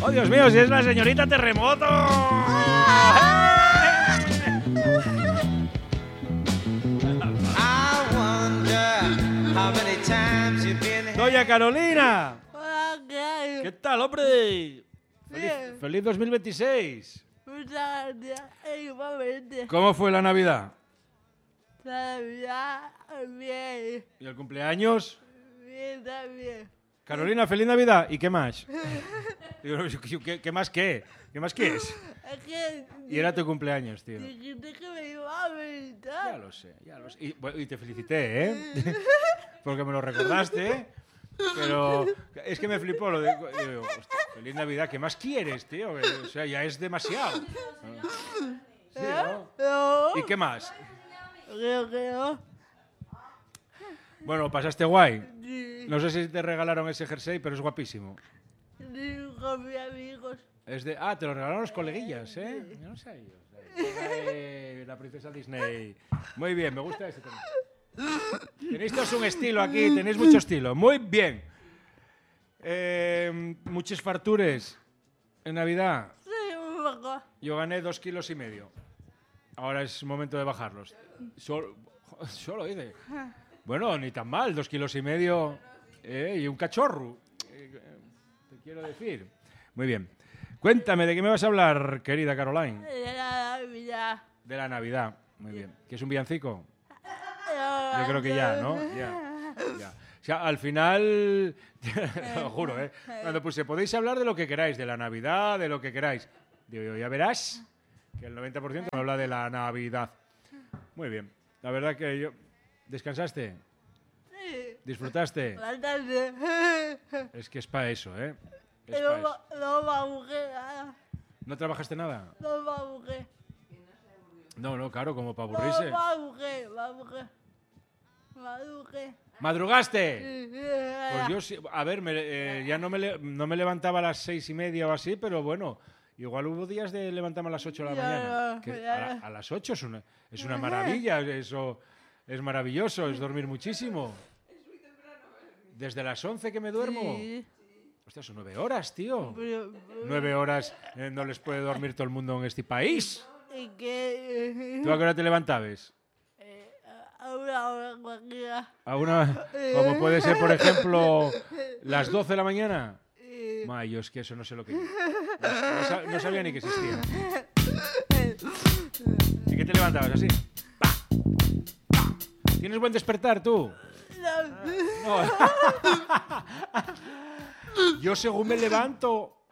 ¡Oh, Dios mío, si es la señorita Terremoto! Doña Carolina. ¿Qué tal, hombre? Feliz 2026. Muchas gracias, igualmente. ¿Cómo fue la Navidad? La Navidad, bien. ¿Y el cumpleaños? Bien también. Carolina, feliz Navidad. ¿Y qué más? Digo, ¿qué más qué? ¿Qué más qué es? Es que Y era tu cumpleaños, tío. dijiste que me iba a visitar. Ya lo sé, ya lo sé. Y te felicité, ¿eh? Porque me lo recordaste, ¿eh? Pero es que me flipó lo de... Digo, hostia, feliz Navidad, ¿qué más quieres, tío? O sea, ya es demasiado. Sí, ¿no? No, ¿Y qué más? creo que no. Bueno, ¿pasaste guay? Sí, No sé si te regalaron ese jersey, pero es guapísimo. sí, con mis amigos. Es de... Ah, te lo regalaron los coleguillas, ¿eh? Yo no sé yo. La princesa Disney. Muy bien, me gusta ese también. Tenéis todos un estilo aquí, tenéis mucho estilo. Muy bien. Muchos fartures en Navidad. Sí, un poco. Yo gané 2,5 kilos. Ahora es momento de bajarlos. Solo hice. Bueno, ni tan mal, 2,5 kilos. Y un cachorro. Te quiero decir. Muy bien. Cuéntame, ¿de qué me vas a hablar, querida Caroline? De la Navidad. De la Navidad. Muy bien. ¿Qué es un villancico? Yo creo que ya, ¿no? Ya. O sea, al final, te lo juro, ¿eh? Cuando puse, podéis hablar de lo que queráis, de la Navidad, de lo que queráis. Digo yo, ya verás que el 90% me habla de la Navidad. Muy bien. La verdad que yo... ¿Descansaste? Sí, ¿Disfrutaste? bastante. Es que es para eso, ¿eh? Es No pa' eso. no me aburrí nada. ¿No trabajaste nada? No me aburrí. No, claro, como para No aburrirse. me aburrí, me aburrí. Me aburrí. ¿Madrugaste? Sí, Pues yo sí, a ver, ya no me levantaba a las 6:30 o así, pero bueno, igual hubo días de levantarme a las 8 de la Ya mañana. no, Que ya a las 8 es una maravilla, eso es maravilloso, es dormir muchísimo. Desde las 11 que me duermo. Sí, Hostia, son 9 horas, tío. pero... 9 horas no les puede dormir todo el mundo en este país. ¿Y qué? ¿Tú a qué hora te levantabas? A una hora cualquiera. A una, como puede ser, por ejemplo, las 12 de la mañana. Yo es que eso no sé lo que es. No sabía ni que existía. ¿Y qué te levantabas así? ¡Pa! ¡Pa! ¿Tienes buen despertar tú? No. Yo según me levanto,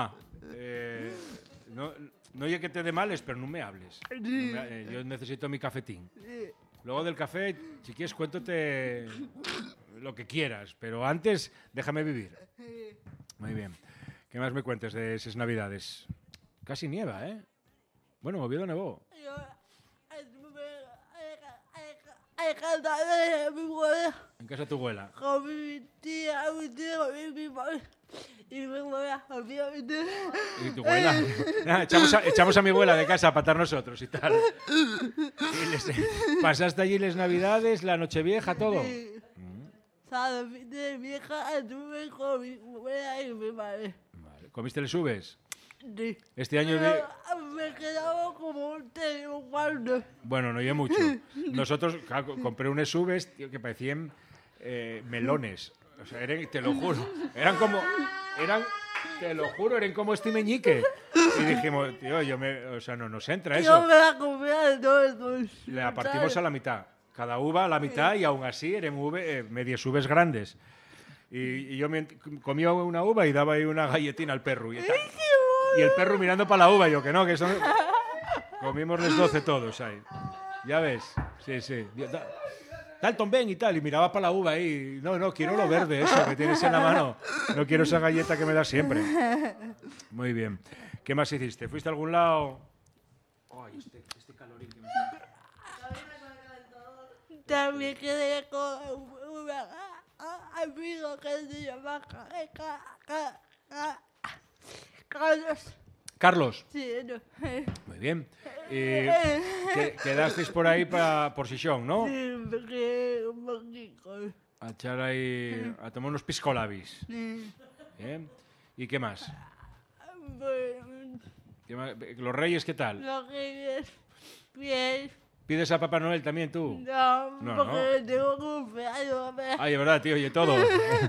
no hay que te dé males, pero no me hables. Yo necesito mi cafetín. Luego del café, si quieres, cuéntate lo que quieras, pero antes déjame vivir. Muy bien. ¿Qué más me cuentes de esas Navidades? Casi nieva, ¿eh? Bueno, en Oviedo nevó. Yo estuve en casa de mi abuela, En casa de tu abuela. con mi tía, mi tío, mi madre y mi abuela, obviamente. ¿Y tu abuela? Nada, echamos a mi abuela de casa para estar nosotros y tal. ¿Pasaste allí las Navidades, la Nochevieja, todo? Sí. ¿Sabes? De vieja estuve con mi abuela y mi madre. Vale. ¿Comiste les uvas? Sí. Este año... Pero me quedaba como un cuarto. Bueno, no oye mucho. Nosotros claro, compré unas uvas, tío, que parecían melones. O sea, te lo juro. Te lo juro, eran como este meñique. Y dijimos, tío, o sea, no nos entra Yo eso. me la comía de todos. La partimos a la mitad. Cada uva a la mitad y aún así eran medias uvas grandes. Y yo comía una uva y daba ahí una galletina al perro. Y el perro mirando para la uva, y yo que no, que son... Comimos los 12 todos ahí. Ya ves, sí. Dalton, ven y tal. Y miraba para la uva ahí. No, quiero lo verde, eso que tienes en la mano. No quiero esa galleta que me das siempre. Muy bien. ¿Qué más hiciste? ¿Fuiste a algún lado? Ay, este calorín que me está... También quedé con un amigo que se llama Carlos. Carlos. Sí, no. Muy bien. Quedasteis por ahí por Xixón, ¿no? Sí, me quedé un poquito. A echar ahí... A tomar unos piscolabis. Sí. Bien. ¿Y qué más? ¿Los Reyes qué tal? Lo que es bien. ¿Pides a Papá Noel también tú? No, No, porque tengo cumpleaños. Ay, es verdad, tío, oye, todo.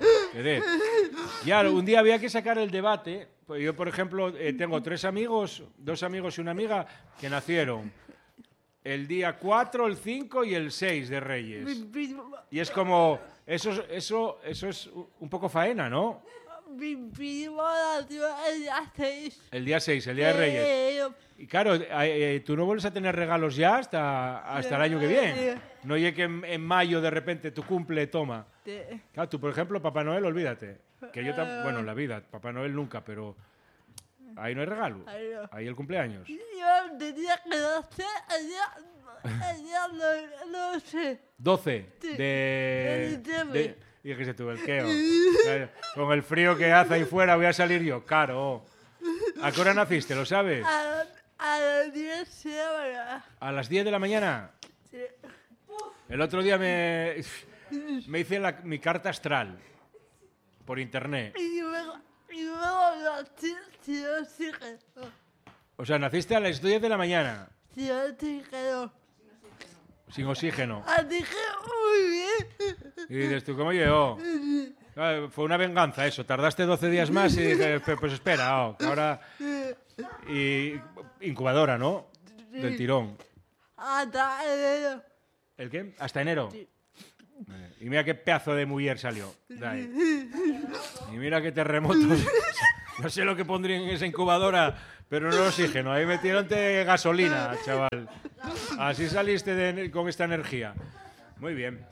Ya, un día había que sacar el debate. Pues yo, por ejemplo, tengo dos amigos y una amiga que nacieron el día 4, el 5 y el 6 de Reyes. Y es como, eso es un poco faena, ¿no? Mi primo nació el día 6. El día 6, el día de Reyes. Y claro, tú no vuelves a tener regalos ya hasta el año que viene. No llegue que en mayo de repente tu cumple, toma. Claro, tú, por ejemplo, Papá Noel, olvídate. Que yo bueno, en la vida, Papá Noel nunca, pero ahí no hay regalo. Ahí el cumpleaños. Yo tenía que nacer el día no sé. 12 de diciembre. Y dijiste tú, el queo. Con el frío que hace ahí fuera voy a salir yo, caro. ¿A qué hora naciste, lo sabes? A las 10 de la mañana. ¿A las 10 de la mañana? Sí. El otro día me hice mi carta astral por internet. Y luego nací sin oxígeno. O sea, naciste a las 10 de la mañana. Sin oxígeno. Sin oxígeno. Así que muy bien. Y dices tú, ¿cómo llegó? Fue una venganza eso. Tardaste 12 días más y dije, pues espera, que ahora... Y incubadora, ¿no? Del tirón. Hasta enero. ¿El qué? ¿Hasta enero? Sí. Y mira qué pedazo de mujer salió. De ahí. Y mira qué terremotos. No sé lo que pondría en esa incubadora, pero no oxígeno. Ahí metieron gasolina, chaval. Así saliste con esta energía. Muy bien.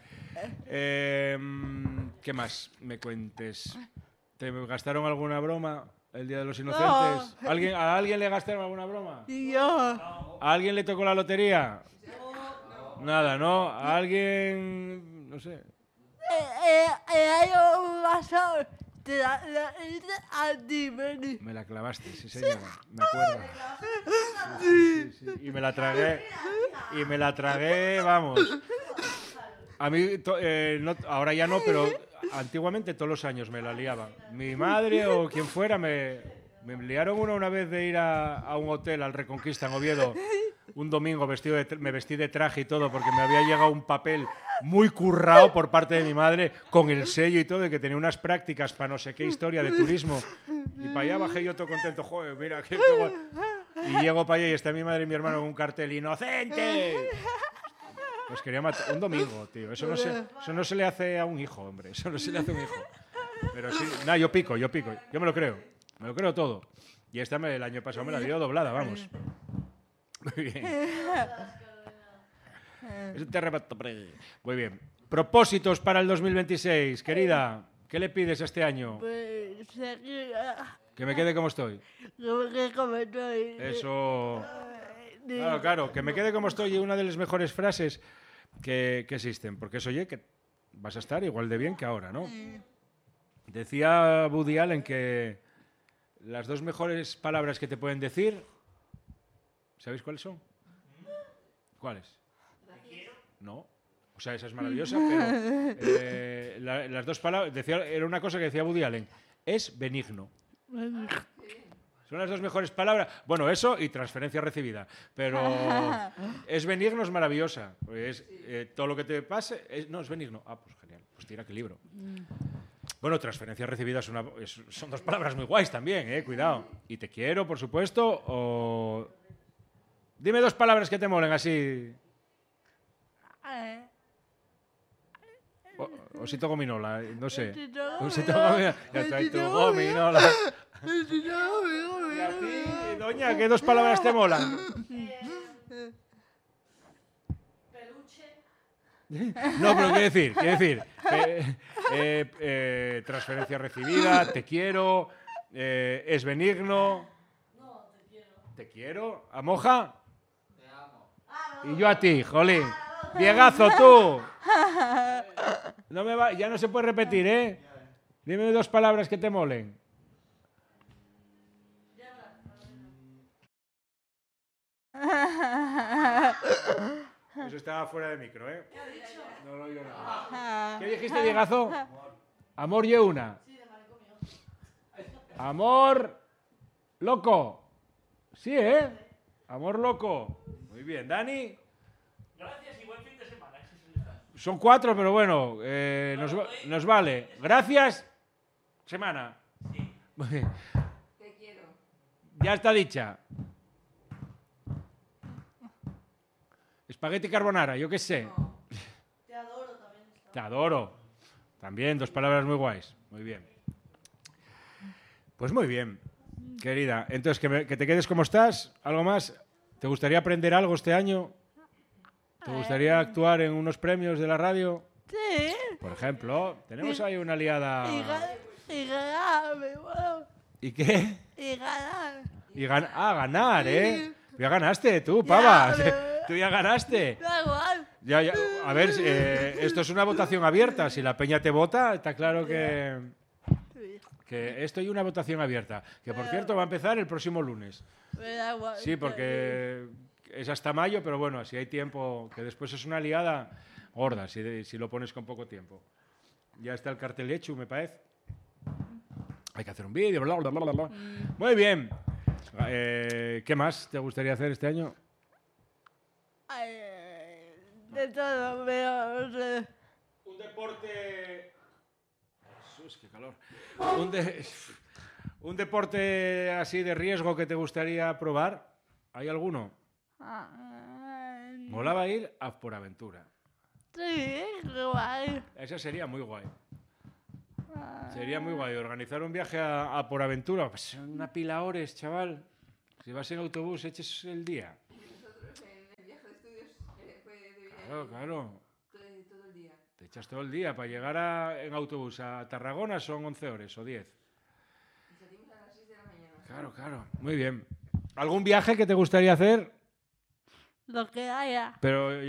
¿Qué más me cuentes? ¿Te gastaron alguna broma el Día de los Inocentes? No. ¿A alguien le gastaron alguna broma? Y yo. ¿A alguien le tocó la lotería? Nada, ¿no? ¿A alguien...? No sé. El año pasado te la hice a ti, Benny. Me la clavaste, sí, señora. Me acuerdo. Sí, sí. Y me la tragué, vamos. A mí, ahora ya no, pero antiguamente todos los años me la liaban. Mi madre o quien fuera me liaron una vez de ir a un hotel, al Reconquista, en Oviedo, un domingo me vestí de traje y todo porque me había llegado un papel muy currado por parte de mi madre con el sello y todo, de que tenía unas prácticas para no sé qué historia de turismo. Y para allá bajé yo todo contento, joder, mira qué guay. Y llego para allá y está mi madre y mi hermano con un cartel, ¡inocente! Pues quería matar. Un domingo, tío. Eso no se le hace a un hijo, hombre. Eso no se le hace a un hijo. Pero sí, nada, yo pico. Yo me lo creo. Me lo creo todo. Y esta el año pasado me la dio doblada, vamos. Muy bien. Es un terremoto. Muy bien. Propósitos para el 2026, querida. ¿Qué le pides este año? Pues seguir. Que me quede como estoy. Que como estoy. Eso. Claro, que me quede como estoy es una de las mejores frases que existen. Porque eso, oye, que vas a estar igual de bien que ahora, ¿no? Decía Woody Allen que las dos mejores palabras que te pueden decir, ¿sabéis cuáles son? ¿Cuáles? No. O sea, esa es maravillosa, pero las dos palabras, era una cosa que decía Woody Allen, es benigno. Son las dos mejores palabras. Bueno, eso y transferencia recibida. Pero es benigno, es maravillosa. Pues todo lo que te pase, no, es benigno. Ah, pues genial. Pues tira que libro. Bueno, transferencia recibida son dos palabras muy guays también, cuidado. Y te quiero, por supuesto, o... Dime dos palabras que te molen así. Osito gominola, no sé. Osito gominola. Ya trae tu gominola. ¿Y a ti, doña, qué dos palabras te molan? No, pero quiere decir transferencia recibida, te quiero, es benigno. No, te quiero. ¿Te quiero? ¿A Moja? Te amo. Y yo a ti, jolín. Diegazo, tú. Ya no se puede repetir, ¿eh? Dime dos palabras que te molen. Eso estaba fuera de micro, ¿eh? ¿Qué ha dicho? No lo oigo nada. ¿Qué dijiste, Diegazo? Amor y una. Sí, de manicomio. Amor loco. Sí, ¿eh? Amor loco. Muy bien. Dani. Gracias y buen fin de semana. Son 4, pero bueno, nos vale. Gracias. Semana. Muy bien. Te quiero. Ya está dicha. Espagueti carbonara, yo qué sé. Te adoro también. Te adoro. También, 2 palabras muy guays. Muy bien. Pues muy bien, querida. Entonces, que te quedes como estás. ¿Algo más? ¿Te gustaría aprender algo este año? ¿Te gustaría actuar en unos premios de la radio? Sí. Por ejemplo, tenemos ahí una liada... Y ganar, bueno. ¿Y qué? Y ganar. Ganar, ¿eh? Ya ganaste tú, Ya, pava. pero- Tú ya ganaste. Da igual. Ya. A ver, esto es una votación abierta. Si la peña te vota, está claro que esto hay una votación abierta. Que, por cierto, va a empezar el próximo lunes. Me da igual. Sí, porque es hasta mayo, pero bueno, si hay tiempo, que después es una liada gorda, si lo pones con poco tiempo. Ya está el cartel hecho, me parece. Hay que hacer un vídeo, bla, bla, bla, bla, bla. Muy bien. ¿Qué más te gustaría hacer este año? Ay, de todo, pero no sé. Un deporte... Jesús, qué calor. Un deporte así de riesgo que te gustaría probar. ¿Hay alguno? Molaba ir a por aventura. Sí, qué guay. Esa sería muy guay. Sería muy guay organizar un viaje a por aventura. Pues una pila horas, chaval. Si vas en autobús, eches el día. Nosotros en el viaje de estudios fue de vida Claro. todo el día. Te echas todo el día. Para llegar en autobús a Tarragona son 11 horas o 10. Y salimos a las 6 de la mañana. Claro. Muy bien. ¿Algún viaje que te gustaría hacer? Lo que haya. Pero